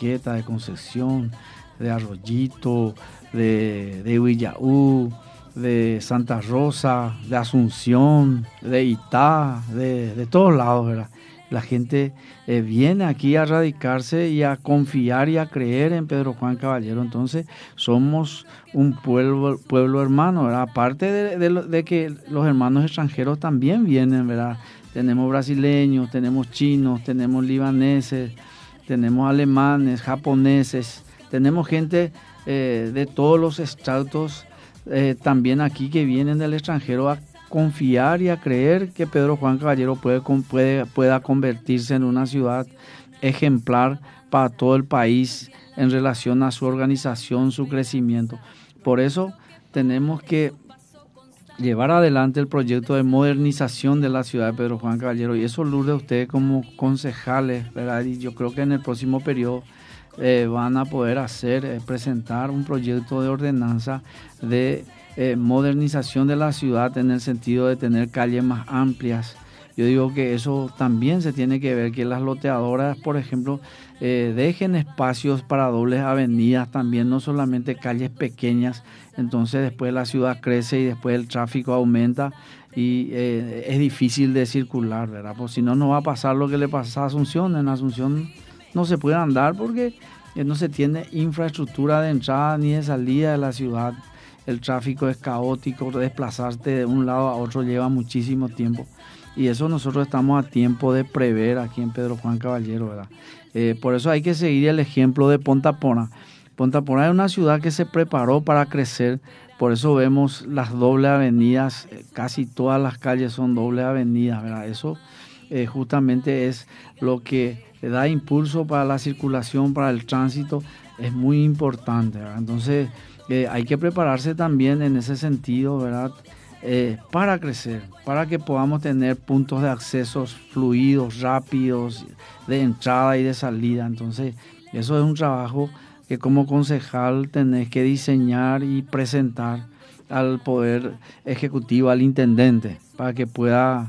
Enriqueta, de Concepción, de Arroyito, de Villaú, de Santa Rosa, de Asunción, de Itá, de todos lados, ¿verdad? La gente viene aquí a radicarse y a confiar y a creer en Pedro Juan Caballero. Entonces somos un pueblo hermano, ¿verdad? Aparte de que los hermanos extranjeros también vienen, ¿verdad? Tenemos brasileños, tenemos chinos, tenemos libaneses, tenemos alemanes, japoneses, tenemos gente de todos los estratos también aquí que vienen del extranjero a confiar y a creer que Pedro Juan Caballero pueda convertirse en una ciudad ejemplar para todo el país en relación a su organización, su crecimiento. Por eso tenemos que llevar adelante el proyecto de modernización de la ciudad de Pedro Juan Caballero, y eso, Lourdes, ustedes como concejales, ¿verdad? Y yo creo que en el próximo periodo van a poder presentar un proyecto de ordenanza de modernización de la ciudad en el sentido de tener calles más amplias. Yo digo que eso también se tiene que ver, que las loteadoras, por ejemplo, dejen espacios para dobles avenidas también, no solamente calles pequeñas. Entonces después la ciudad crece y después el tráfico aumenta y es difícil de circular, ¿verdad? Pues si no, no va a pasar lo que le pasa a Asunción. En Asunción no se puede andar porque no se tiene infraestructura de entrada ni de salida de la ciudad. El tráfico es caótico, desplazarte de un lado a otro lleva muchísimo tiempo. Y eso nosotros estamos a tiempo de prever aquí en Pedro Juan Caballero, ¿verdad? Por eso hay que seguir el ejemplo de Ponta Pona. Ponta Pona es una ciudad que se preparó para crecer, por eso vemos las dobles avenidas, casi todas las calles son dobles avenidas, ¿verdad? Eso justamente es lo que da impulso para la circulación, para el tránsito, es muy importante, ¿verdad? Entonces hay que prepararse también en ese sentido, ¿verdad? Para crecer, para que podamos tener puntos de accesos fluidos, rápidos, de entrada y de salida. Entonces, eso es un trabajo que como concejal tenés que diseñar y presentar al Poder Ejecutivo, al Intendente, para que pueda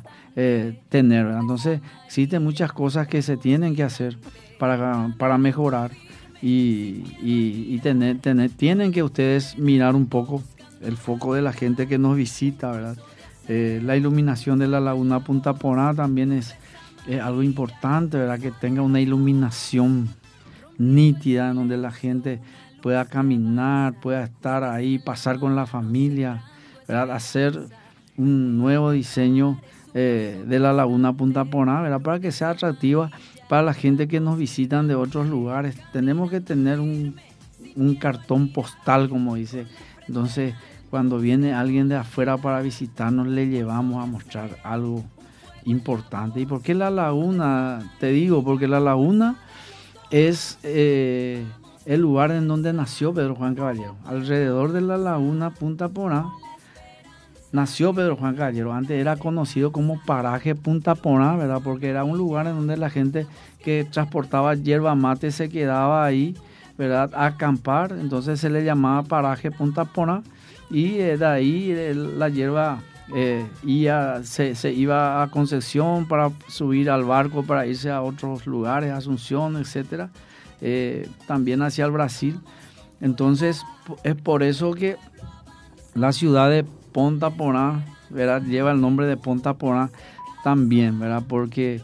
tener, ¿verdad? Entonces, existen muchas cosas que se tienen que hacer para mejorar y tienen que ustedes mirar un poco el foco de la gente que nos visita, ¿verdad? La iluminación de la laguna Punta Porá también es algo importante, ¿verdad? Que tenga una iluminación nítida en donde la gente pueda caminar, pueda estar ahí, pasar con la familia, ¿verdad? Hacer un nuevo diseño de la laguna Punta Porá, ¿verdad? Para que sea atractiva para la gente que nos visitan de otros lugares. Tenemos que tener un cartón postal, como dice. Entonces, cuando viene alguien de afuera para visitarnos, le llevamos a mostrar algo importante. ¿Y por qué la laguna? Te digo, porque la laguna es el lugar en donde nació Pedro Juan Caballero. Alrededor de la laguna Punta Porá nació Pedro Juan Caballero. Antes era conocido como paraje Punta Porá, ¿verdad? Porque era un lugar en donde la gente que transportaba yerba mate se quedaba ahí, ¿verdad? A acampar. Entonces se le llamaba paraje Punta Porá. Y de ahí la hierba se iba a Concepción para subir al barco, para irse a otros lugares, Asunción, etcétera. También hacia el Brasil. Entonces es por eso que la ciudad de Ponta Porá, ¿verdad? Lleva el nombre de Ponta Porá también, ¿verdad? Porque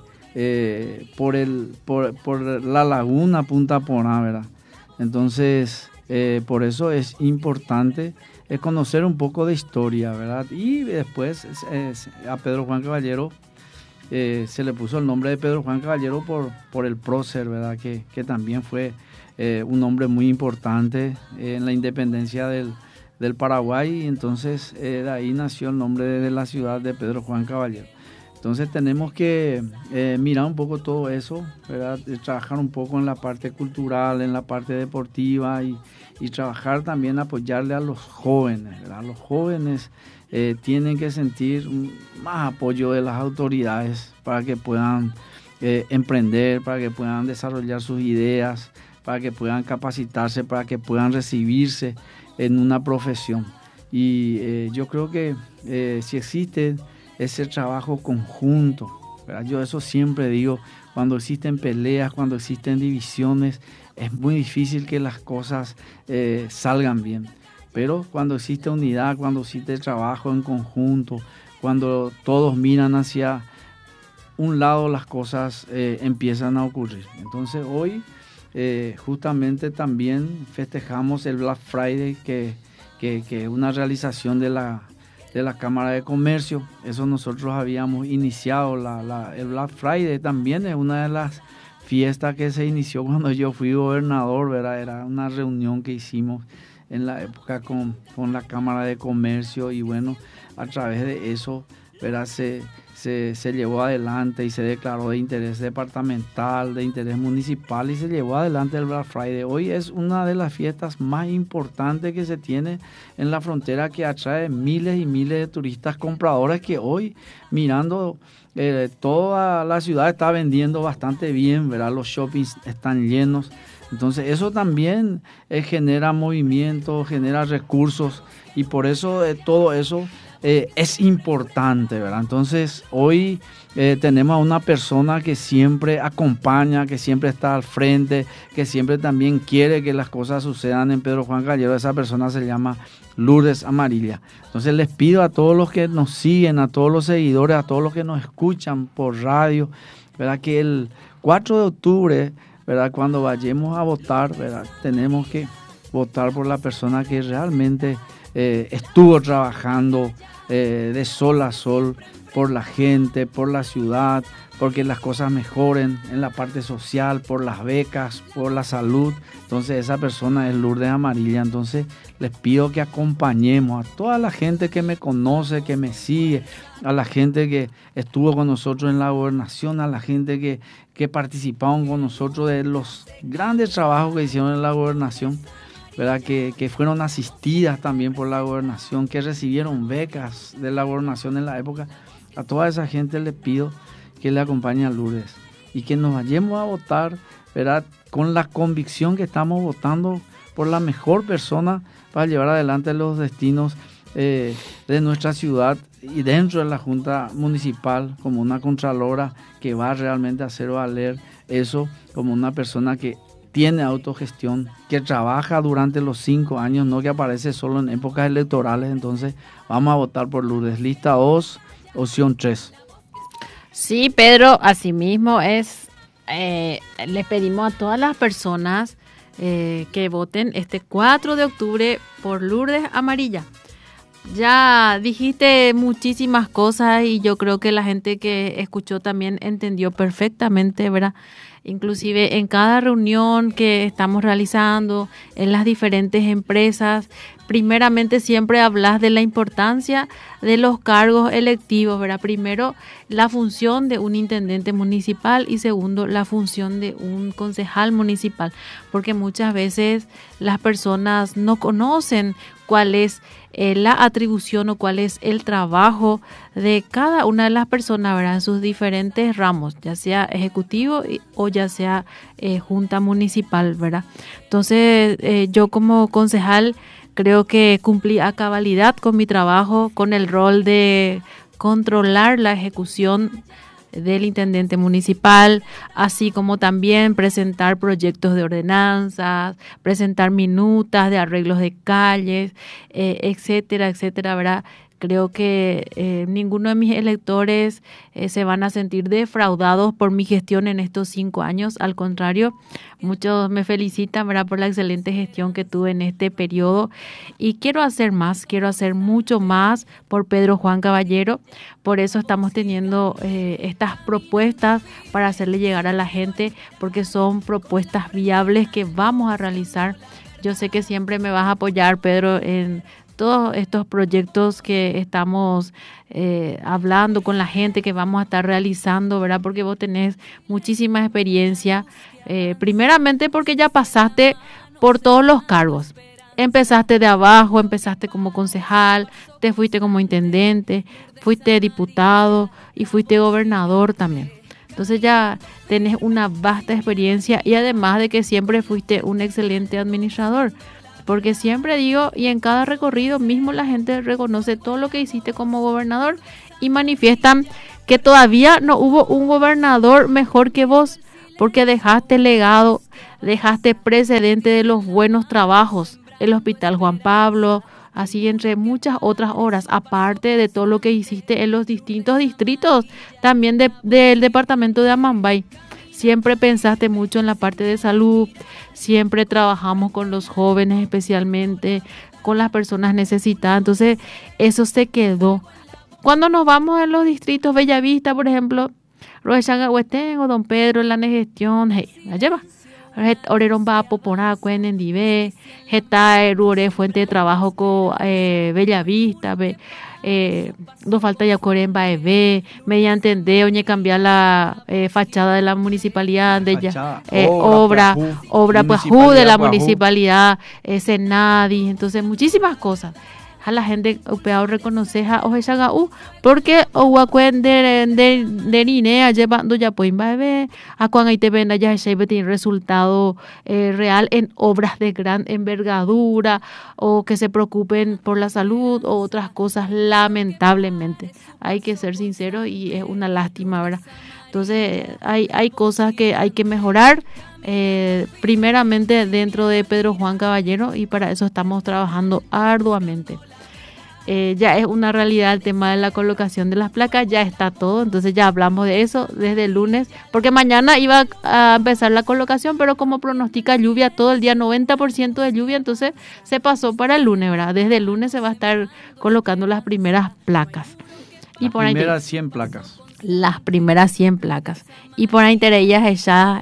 por la laguna Punta Porá, ¿verdad? Entonces por eso es importante conocer un poco de historia, ¿verdad? Y después a Pedro Juan Caballero se le puso el nombre de Pedro Juan Caballero por el prócer, ¿verdad? Que también fue un hombre muy importante en la independencia del Paraguay, y entonces de ahí nació el nombre de la ciudad de Pedro Juan Caballero. Entonces tenemos que mirar un poco todo eso, ¿verdad? Trabajar un poco en la parte cultural, en la parte deportiva y trabajar también, apoyarle a los jóvenes, ¿verdad? Los jóvenes tienen que sentir más apoyo de las autoridades para que puedan emprender, para que puedan desarrollar sus ideas, para que puedan capacitarse, para que puedan recibirse en una profesión. Y yo creo que si existe ese trabajo conjunto, ¿verdad? Yo eso siempre digo, cuando existen peleas, cuando existen divisiones, es muy difícil que las cosas salgan bien. Pero cuando existe unidad, cuando existe trabajo en conjunto, cuando todos miran hacia un lado, las cosas empiezan a ocurrir. Entonces hoy justamente también festejamos el Black Friday, que es una realización de la Cámara de Comercio. Eso nosotros habíamos iniciado. El Black Friday también es una de las fiestas que se inició cuando yo fui gobernador, ¿verdad? Era una reunión que hicimos en la época con la Cámara de Comercio, y bueno, a través de eso, ¿verdad? Se llevó adelante y se declaró de interés departamental, de interés municipal, y se llevó adelante el Black Friday. Hoy es una de las fiestas más importantes que se tiene en la frontera, que atrae miles y miles de turistas compradores, que hoy, mirando toda la ciudad, está vendiendo bastante bien, ¿verdad? Los shoppings están llenos. Entonces eso también genera movimiento, genera recursos, y por eso todo eso es importante, ¿verdad? Entonces hoy tenemos a una persona que siempre acompaña, que siempre está al frente, que siempre también quiere que las cosas sucedan en Pedro Juan Gallero. Esa persona se llama Lourdes Amarilla. Entonces les pido a todos los que nos siguen, a todos los seguidores, a todos los que nos escuchan por radio, ¿verdad? Que el 4 de octubre, ¿verdad? Cuando vayamos a votar, ¿verdad? Tenemos que votar por la persona que realmente estuvo trabajando de sol a sol por la gente, por la ciudad, porque las cosas mejoren en la parte social, por las becas, por la salud. Entonces esa persona es Lourdes Amarilla. Entonces les pido que acompañemos a toda la gente que me conoce, que me sigue, a la gente que estuvo con nosotros en la gobernación, a la gente que participaron con nosotros de los grandes trabajos que hicieron en la gobernación, ¿verdad? Que fueron asistidas también por la gobernación, que recibieron becas de la gobernación en la época. A toda esa gente les pido que le acompañen a Lourdes y que nos vayamos a votar, ¿verdad? Con la convicción que estamos votando por la mejor persona para llevar adelante los destinos de nuestra ciudad, y dentro de la Junta Municipal, como una contralora que va realmente a hacer valer eso, como una persona que tiene autogestión, que trabaja durante los 5 años, no que aparece solo en épocas electorales. Entonces vamos a votar por Lourdes. Lista 2, opción 3. Sí, Pedro, asimismo es, les pedimos a todas las personas que voten este 4 de octubre por Lourdes Amarilla. Ya dijiste muchísimas cosas y yo creo que la gente que escuchó también entendió perfectamente, ¿verdad? Inclusive en cada reunión que estamos realizando, en las diferentes empresas, primeramente siempre hablas de la importancia de los cargos electivos, ¿verdad? Primero, la función de un intendente municipal y segundo, la función de un concejal municipal, porque muchas veces las personas no conocen cuál es la atribución o cuál es el trabajo de cada una de las personas, ¿verdad? En sus diferentes ramos, ya sea ejecutivo o ya sea junta municipal, ¿verdad? Entonces, yo como concejal creo que cumplí a cabalidad con mi trabajo, con el rol de controlar la ejecución del intendente municipal, así como también presentar proyectos de ordenanzas, presentar minutas de arreglos de calles, etcétera, etcétera, ¿verdad? Creo que ninguno de mis electores se van a sentir defraudados por mi gestión en estos 5 años. Al contrario, muchos me felicitan, ¿verdad?, por la excelente gestión que tuve en este periodo. Y quiero hacer más, quiero hacer mucho más por Pedro Juan Caballero. Por eso estamos teniendo estas propuestas para hacerle llegar a la gente, porque son propuestas viables que vamos a realizar. Yo sé que siempre me vas a apoyar, Pedro, en todos estos proyectos que estamos hablando con la gente, que vamos a estar realizando, ¿verdad? Porque vos tenés muchísima experiencia, primeramente porque ya pasaste por todos los cargos. Empezaste de abajo, empezaste como concejal, te fuiste como intendente, fuiste diputado y fuiste gobernador también. Entonces ya tenés una vasta experiencia y además de que siempre fuiste un excelente administrador. Porque siempre digo, y en cada recorrido mismo la gente reconoce todo lo que hiciste como gobernador y manifiestan que todavía no hubo un gobernador mejor que vos, porque dejaste legado, dejaste precedente de los buenos trabajos, el Hospital Juan Pablo, así entre muchas otras obras, aparte de todo lo que hiciste en los distintos distritos, también del departamento de Amambay. Siempre pensaste mucho en la parte de salud, siempre trabajamos con los jóvenes especialmente, con las personas necesitadas, entonces eso se quedó. Cuando nos vamos en los distritos Bellavista, por ejemplo, Roechanga Huetengo, Don Pedro, la gestión, hey, la lleva. Oreron va a Poporá, Cuenen, Dive, Getae, Ruore, Fuente de Trabajo con Bellavista, no falta ya Corén, Baebe, mediante Oñe cambiar la fachada de la municipalidad, de ella, obra Pajú de la municipalidad, Senadi, entonces muchísimas cosas. A la gente upeado reconocer a Ojechaga porque Ohuacuen de Ninea llevando ya pues a cuando ahí te venda ya tiene resultado real en obras de gran envergadura o que se preocupen por la salud o otras cosas, lamentablemente. Hay que ser sincero y es una lástima, ¿verdad? Entonces hay cosas que hay que mejorar. Primeramente dentro de Pedro Juan Caballero y para eso estamos trabajando arduamente. Ya es una realidad el tema de la colocación de las placas, ya está todo, entonces ya hablamos de eso desde el lunes, porque mañana iba a empezar la colocación, pero como pronostica lluvia todo el día, 90% de lluvia, entonces se pasó para el lunes, ¿verdad? Desde el lunes se va a estar colocando las primeras placas. Las primeras 100 placas. Las primeras 100 placas. Y por ahí ellas ya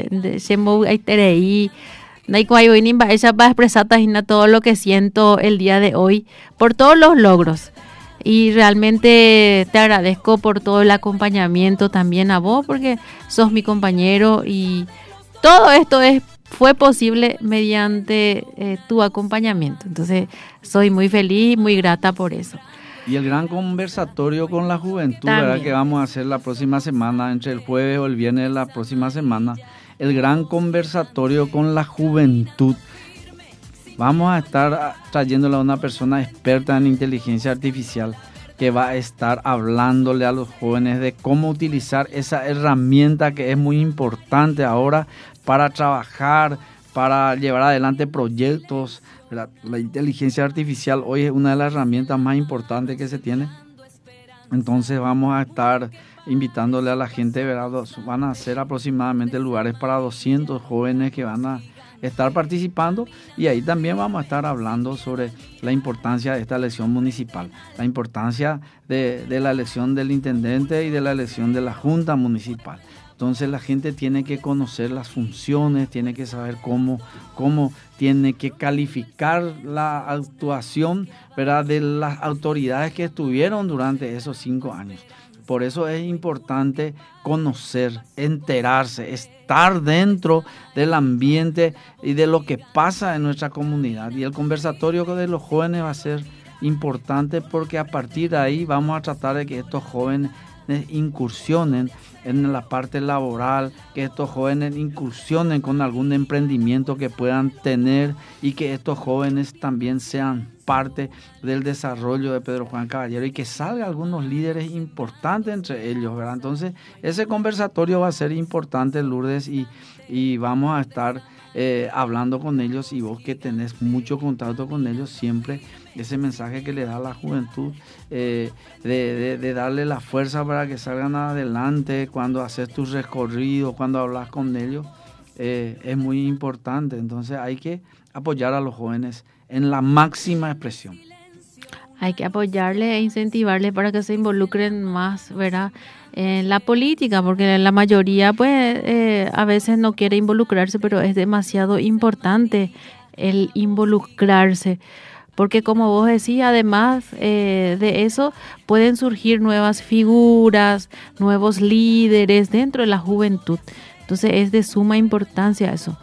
ella va a expresar todo lo que siento el día de hoy por todos los logros. Y realmente te agradezco por todo el acompañamiento también a vos, porque sos mi compañero y todo esto fue posible mediante tu acompañamiento. Entonces soy muy feliz, muy grata por eso. Y el gran conversatorio con la juventud, ¿verdad? Que vamos a hacer la próxima semana, entre el jueves o el viernes de la próxima semana. El gran conversatorio con la juventud. Vamos a estar trayéndole a una persona experta en inteligencia artificial que va a estar hablándole a los jóvenes de cómo utilizar esa herramienta que es muy importante ahora para trabajar, para llevar adelante proyectos. La inteligencia artificial hoy es una de las herramientas más importantes que se tiene. Entonces vamos a estar invitándole a la gente, ¿verdad? Van a ser aproximadamente lugares para 200 jóvenes que van a estar participando y ahí también vamos a estar hablando sobre la importancia de esta elección municipal, la importancia de la elección del intendente y de la elección de la junta municipal. Entonces la gente tiene que conocer las funciones, tiene que saber cómo tiene que calificar la actuación, ¿verdad?, de las autoridades que estuvieron durante esos 5 años. Por eso es importante conocer, enterarse, estar dentro del ambiente y de lo que pasa en nuestra comunidad. Y el conversatorio de los jóvenes va a ser importante porque a partir de ahí vamos a tratar de que estos jóvenes incursionen en la parte laboral, que estos jóvenes incursionen con algún emprendimiento que puedan tener y que estos jóvenes también sean parte del desarrollo de Pedro Juan Caballero y que salgan algunos líderes importantes entre ellos, ¿verdad? Entonces ese conversatorio va a ser importante, Lourdes, y vamos a estar hablando con ellos, y vos que tenés mucho contacto con ellos, siempre ese mensaje que le da a la juventud de darle la fuerza para que salgan adelante cuando haces tus recorridos, cuando hablas con ellos, es muy importante. Entonces hay que apoyar a los jóvenes en la máxima expresión. Hay que apoyarle e incentivarle para que se involucren más, ¿verdad?, en la política, porque la mayoría pues a veces no quiere involucrarse, pero es demasiado importante el involucrarse, porque como vos decís, además de eso pueden surgir nuevas figuras, nuevos líderes dentro de la juventud. Entonces es de suma importancia eso.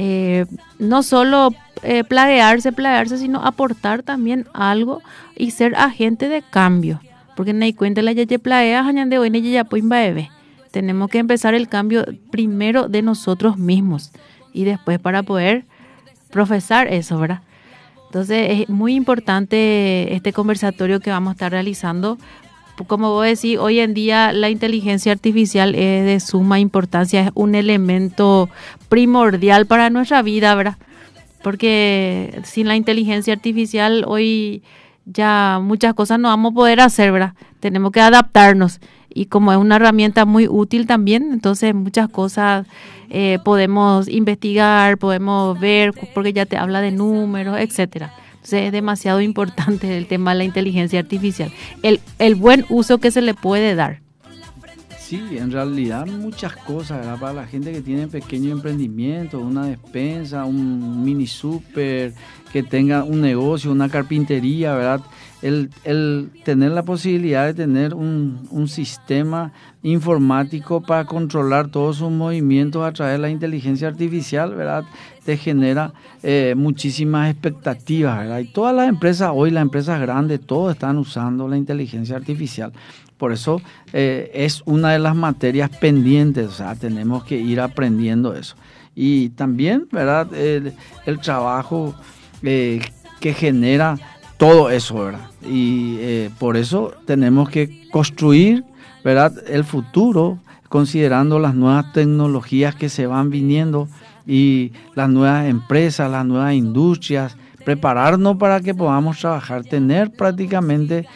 No solo plaguearse, sino aportar también algo y ser agente de cambio. Porque no hay cuenta la yaye plaguea, de hoy ya bebé. Tenemos que empezar el cambio primero de nosotros mismos y después para poder profesar eso, ¿verdad? Entonces es muy importante este conversatorio que vamos a estar realizando como vos decís, hoy en día la inteligencia artificial es de suma importancia, es un elemento primordial para nuestra vida, ¿verdad? Porque sin la inteligencia artificial hoy ya muchas cosas no vamos a poder hacer, ¿verdad? Tenemos que adaptarnos. Y como es una herramienta muy útil también, entonces muchas cosas podemos investigar, podemos ver, porque ya te habla de números, etcétera. Entonces es demasiado importante el tema de la inteligencia artificial, el buen uso que se le puede dar. Sí, en realidad muchas cosas, ¿verdad? Para la gente que tiene pequeño emprendimiento, una despensa, un mini súper, que tenga un negocio, una carpintería, ¿verdad? El tener la posibilidad de tener un sistema informático para controlar todos sus movimientos a través de la inteligencia artificial, ¿verdad? Te genera muchísimas expectativas, ¿verdad? Y todas las empresas hoy, las empresas grandes, todos están usando la inteligencia artificial. Por eso es una de las materias pendientes, o sea, tenemos que ir aprendiendo eso. Y también, ¿verdad? El trabajo que genera todo eso, ¿verdad? Y por eso tenemos que construir, ¿verdad?, el futuro, considerando las nuevas tecnologías que se van viniendo y las nuevas empresas, las nuevas industrias, prepararnos para que podamos trabajar, tener prácticamente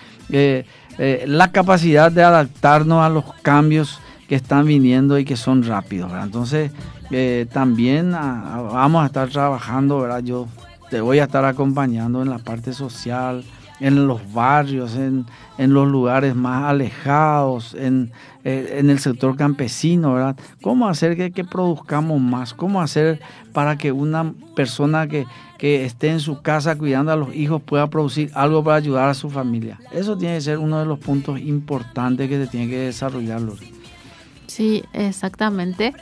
la capacidad de adaptarnos a los cambios que están viniendo y que son rápidos, ¿verdad? Entonces, también vamos a estar trabajando, ¿verdad? Yo te voy a estar acompañando en la parte social, en los barrios, en los lugares más alejados, en el sector campesino, ¿verdad? ¿Cómo hacer que produzcamos más? ¿Cómo hacer para que una persona que esté en su casa cuidando a los hijos pueda producir algo para ayudar a su familia? Eso tiene que ser uno de los puntos importantes que se tiene que desarrollar, Lourdes. Sí, exactamente.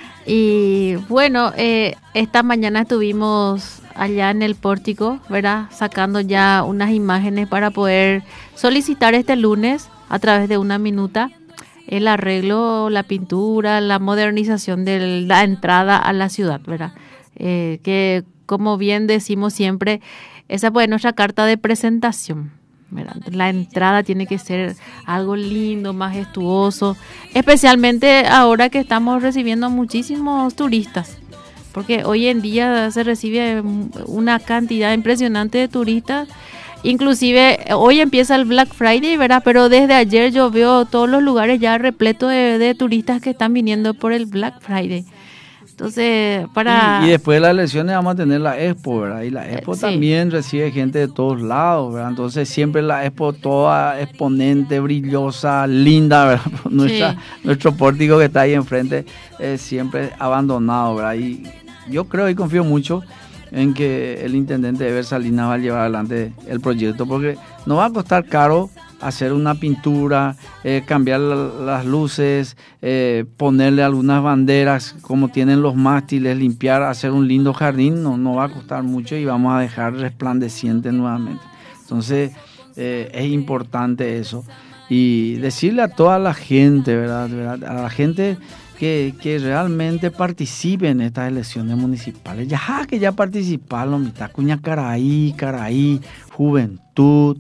Y bueno, esta mañana estuvimos allá en el pórtico, ¿verdad? Sacando ya unas imágenes para poder solicitar este lunes a través de una minuta el arreglo, la pintura, la modernización de la entrada a la ciudad, ¿verdad? Que como bien decimos siempre, esa pues es nuestra carta de presentación, ¿verdad? La entrada tiene que ser algo lindo, majestuoso, especialmente ahora que estamos recibiendo muchísimos turistas, porque hoy en día se recibe una cantidad impresionante de turistas. Inclusive hoy empieza el Black Friday, ¿verdad? Pero desde ayer yo veo todos los lugares ya repletos de turistas que están viniendo por el Black Friday. Entonces, y después de las elecciones vamos a tener la Expo, ¿verdad? Y la Expo también recibe gente de todos lados, ¿verdad? Entonces siempre la Expo toda exponente, brillosa, linda, ¿verdad? Nuestro pórtico que está ahí enfrente es siempre abandonado, ¿verdad? Y yo creo y confío mucho en que el intendente Eber Salinas va a llevar adelante el proyecto, porque no va a costar caro hacer una pintura, cambiar las luces, ponerle algunas banderas como tienen los mástiles, limpiar, hacer un lindo jardín, no va a costar mucho y vamos a dejar resplandeciente nuevamente. Entonces es importante eso y decirle a toda la gente, ¿verdad? A la gente que realmente participe en estas elecciones municipales. Que ya participaron, mitad cuña Caraí, Juventud,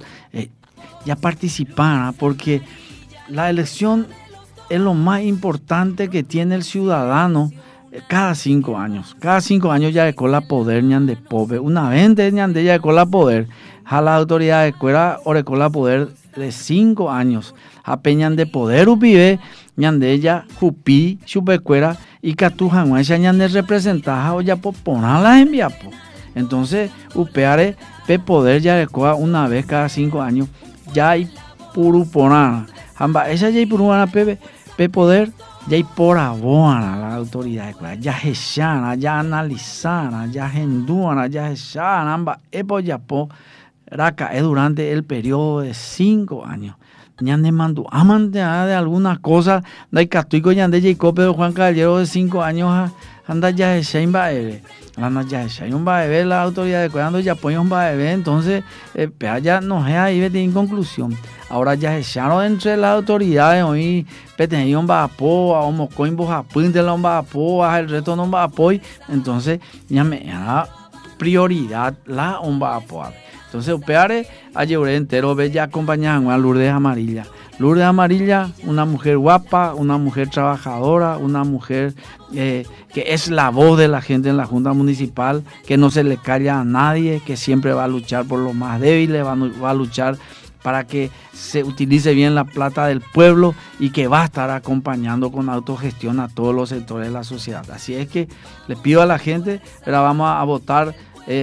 ya participaron, porque la elección es lo más importante que tiene el ciudadano cada 5 años. Cada 5 años ya de la poder ñande pobre. Una vez ñande ya de la poder, a las autoridades de cuera o la poder de 5 años. A peñan de poder upibe, ñande ya jupi, chupecuera y catujan, ñande representaja o ya poponan las envías. Entonces, upeare pe poder ya de una vez cada 5 años. Ya hay puruporana, esa ya hay purupana pe poder, ya hay porabona la autoridad, ya hechana, ya analizana, ya genduana, ya hechana, epo ya po, raca es durante el periodo de 5 años. Ñande mandó amante de algunas cosas, da catuico ñande Jacob de Juan Caballero de 5 años, anda ya hechain va anda ya hechain va la autoridad de cuidando ya ponen va entonces ya no es ahí en conclusión. Ahora ya echaron entre las autoridades hoy peteñón va a po a homocoin bojapín de la va a po a el resto no va a po, entonces ya me da prioridad la va a po. Entonces, upeare a llevar entero, ve ya acompañan a Lourdes Amarilla. Lourdes Amarilla, una mujer guapa, una mujer trabajadora, una mujer que es la voz de la gente en la Junta Municipal, que no se le calla a nadie, que siempre va a luchar por los más débiles, va a luchar para que se utilice bien la plata del pueblo y que va a estar acompañando con autogestión a todos los sectores de la sociedad. Así es que le pido a la gente, pero vamos a votar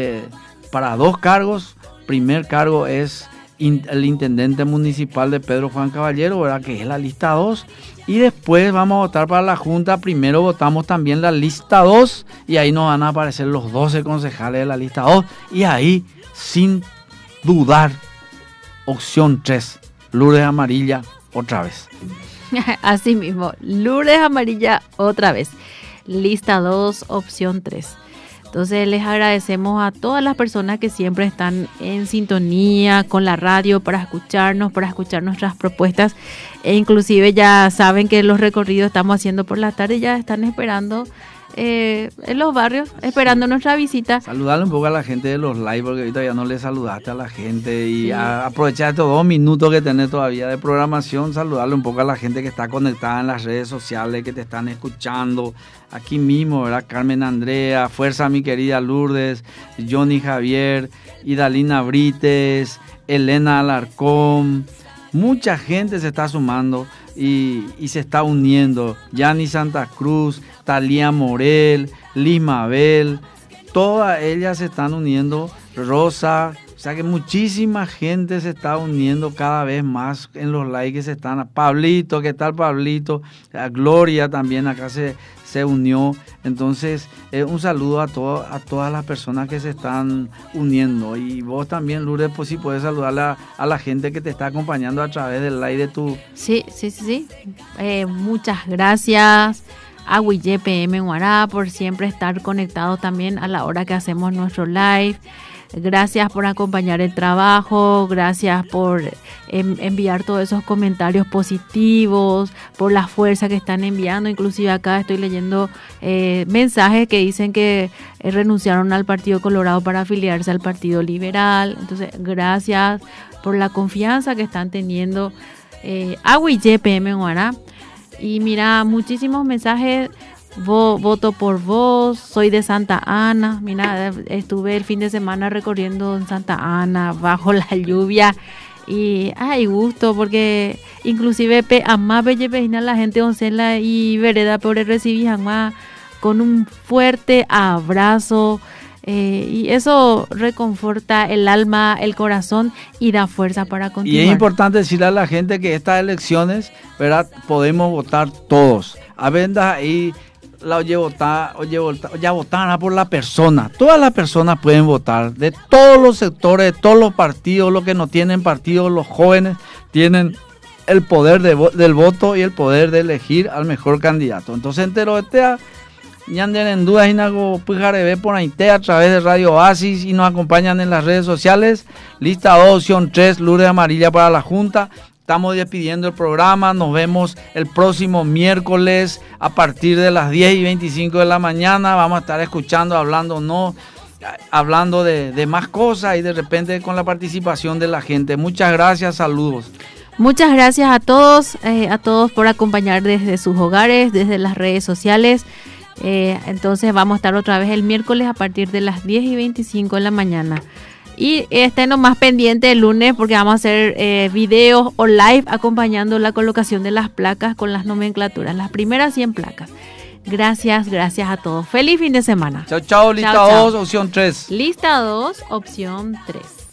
para 2 cargos. Primer cargo es el intendente municipal de Pedro Juan Caballero, ¿verdad? Que es la lista 2. Y después vamos a votar para la Junta. Primero votamos también la lista 2 y ahí nos van a aparecer los 12 concejales de la lista 2. Y ahí, sin dudar, opción 3, Lourdes Amarilla otra vez. Así mismo, Lourdes Amarilla otra vez. Lista 2, opción 3. Entonces les agradecemos a todas las personas que siempre están en sintonía con la radio para escucharnos, para escuchar nuestras propuestas. E inclusive ya saben que los recorridos estamos haciendo por la tarde, ya están esperando en los barrios, esperando nuestra visita. Saludarle un poco a la gente de los live, porque ahorita ya no le saludaste a la gente. Y sí, aprovechar estos 2 minutos que tenés todavía de programación, saludarle un poco a la gente que está conectada en las redes sociales, que te están escuchando. Aquí mismo, ¿verdad? Carmen Andrea, Fuerza mi querida Lourdes, Johnny Javier, Idalina Brites, Elena Alarcón. Mucha gente se está sumando y se está uniendo. Yani Santa Cruz, Talía Morel, Liz Mabel, todas ellas se están uniendo. Rosa, o sea que muchísima gente se está uniendo cada vez más en los likes que se están. Pablito, ¿qué tal Pablito? Gloria también acá se unió. Entonces, un saludo a todas las personas que se están uniendo. Y vos también, Lourdes, pues sí puedes saludar a la gente que te está acompañando a través del live de tu... Sí. Muchas gracias a Huille PM Guará por siempre estar conectados también a la hora que hacemos nuestro live. Gracias por acompañar el trabajo, gracias por enviar todos esos comentarios positivos, por la fuerza que están enviando. Inclusive acá estoy leyendo mensajes que dicen que renunciaron al Partido Colorado para afiliarse al Partido Liberal. Entonces, gracias por la confianza que están teniendo a Huille PM Guará. Y mira, muchísimos mensajes. Voto por vos, soy de Santa Ana. Mira, estuve el fin de semana recorriendo en Santa Ana bajo la lluvia y hay gusto porque inclusive más bella la gente oncela y vereda por recibir con un fuerte abrazo. Y eso reconforta el alma, el corazón y da fuerza para continuar. Y es importante decirle a la gente que estas elecciones, ¿verdad? Podemos votar todos. A ver, ahí ya votaron por la persona. Todas las personas pueden votar, de todos los sectores, de todos los partidos. Los que no tienen partido, los jóvenes tienen el poder del voto y el poder de elegir al mejor candidato. Entonces, entero ñanden en dudas y pujarebe por ahí a través de Radio Oasis y nos acompañan en las redes sociales. Lista 2, opción 3, Lourdes Amarilla para la Junta. Estamos despidiendo el programa, nos vemos el próximo miércoles a partir de las 10:25 de la mañana. Vamos a estar escuchando, hablando de más cosas y de repente con la participación de la gente. Muchas gracias, saludos. Muchas gracias a todos por acompañar desde sus hogares, desde las redes sociales. Entonces vamos a estar otra vez el miércoles a partir de las 10:25 de la mañana. Y estén nomás pendientes el lunes porque vamos a hacer videos o live acompañando la colocación de las placas con las nomenclaturas, las primeras 100 placas. Gracias a todos. Feliz fin de semana. Chao, lista 2, opción 3. Lista 2, opción 3.